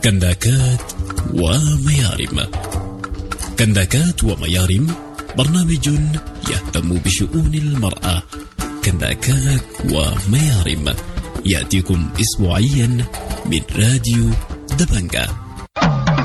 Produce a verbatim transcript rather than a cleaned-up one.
كنداكات وميارم. كنداكات وميارم برنامج يهتم بشؤون المرأة. كنداكات وميارم يأتيكم أسبوعيا من راديو دبنجة.